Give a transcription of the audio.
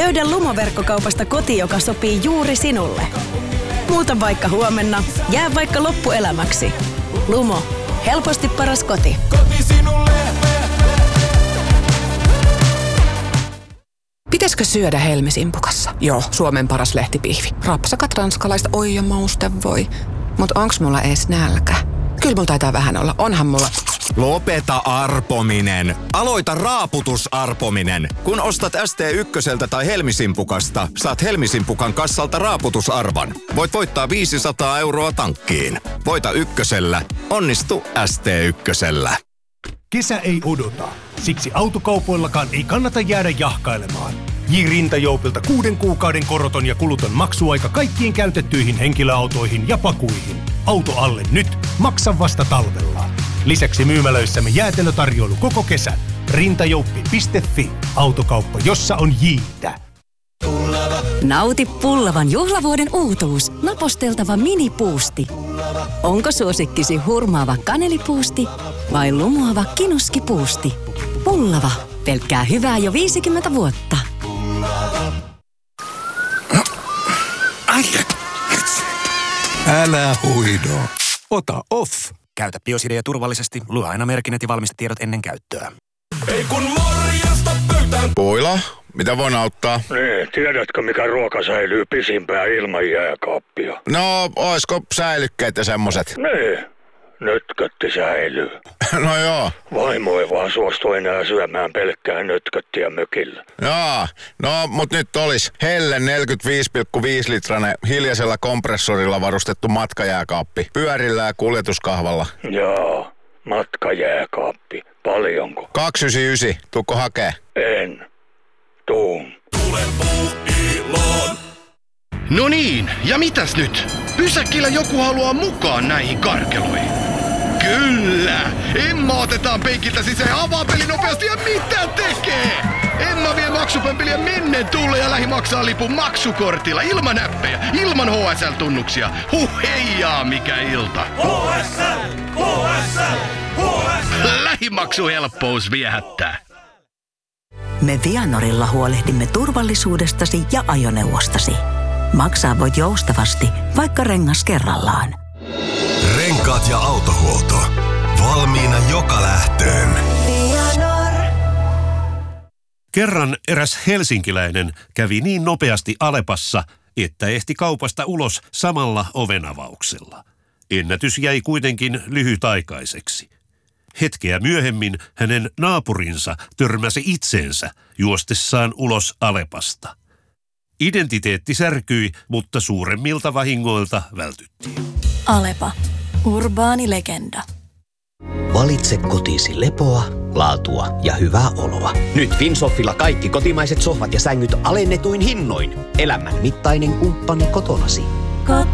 Löydä Lumo-verkkokaupasta koti, joka sopii juuri sinulle. Muuta vaikka huomenna, jää vaikka loppuelämäksi. Lumo. Helposti paras koti. Koti sinulle. Pitäisikö syödä helmisimpukassa? Joo, Suomen paras lehtipihvi. Rapsakat ranskalaiset, oi ja mauste voi. Mut onks mulla ees nälkä? Kyllä mulla taitaa vähän olla. Onhan mulla... Lopeta arpominen. Aloita raaputusarpominen. Kun ostat ST1 tai Helmisimpukasta, saat Helmisimpukan kassalta raaputusarvan. Voit voittaa 500 € tankkiin. Voita ykkösellä. Onnistu ST1. Kesä ei odota. Siksi autokaupoillakaan ei kannata jäädä jahkailemaan. J-Rintajoupilta 6 kuukauden koroton ja kuluton maksuaika kaikkiin käytettyihin henkilöautoihin ja pakuihin. Auto alle nyt, maksa vasta talvella. Lisäksi myymälöissämme jäätelötarjoilu koko kesän. Rintajouppi.fi. Autokauppa, jossa on J:tä. Nauti Pullavan juhlavuoden uutuus. Naposteltava minipuusti. Onko suosikkisi hurmaava kanelipuusti vai lumoava kinuskipuusti? Pullava. Pelkkää hyvää jo 50 vuotta. Älä huido. Ota Off. Käytä Biosidea turvallisesti. Lue aina merkinnät ja valmistetiedot ennen käyttöä. Ei kun morjesta pöytään. Puila, mitä voin auttaa? Niin, tiedätkö mikä ruoka säilyy pisimpään ilman jääkaappia? No, oisko säilykkeet ja semmoset? Niin, nötkötti säilyy. No joo. Vaimo ei vaan suostu enää syömään pelkkää nötköttiä mökillä. Jaa, no mut nyt olis Helle 45,5 litranen hiljaisella kompressorilla varustettu matkajääkaappi. Pyörillä ja kuljetuskahvalla. Jaa, matkajääkaappi. Paljonko? 299. Tuukko hakee? En. Tuun. Tule Puuiloon. No niin, ja mitäs nyt? Pysäkillä joku haluaa mukaan näihin karkeloihin. Kyllä! Emma otetaan penkiltä sisään ja avaa peli nopeasti ja mitä tekee? Emma vie maksupömpeliä mennen tulle ja lähi maksaa lipun maksukortilla ilman näppejä, ilman HSL-tunnuksia. Heijaa mikä ilta! HSL! HSL! HSL! Lähimaksuhelppous viehättää. Me Vianorilla huolehdimme turvallisuudestasi ja ajoneuvostasi. Maksaa voit joustavasti, vaikka rengas kerrallaan. Renkaat ja autohuolto. Valmiina joka lähtöön. Vianor. Kerran eräs helsinkiläinen kävi niin nopeasti Alepassa, että ehti kaupasta ulos samalla ovenavauksella. Ennätys jäi kuitenkin lyhytaikaiseksi. Hetkeä myöhemmin hänen naapurinsa törmäsi itseensä juostessaan ulos Alepasta. Identiteetti särkyi, mutta suuremmilta vahingoilta vältyttiin. Alepa. Urbaani legenda. Valitse kotisi lepoa, laatua ja hyvää oloa. Nyt Finsoffilla kaikki kotimaiset sohvat ja sängyt alennetuin hinnoin. Elämän mittainen kumppani kotonasi. Koti.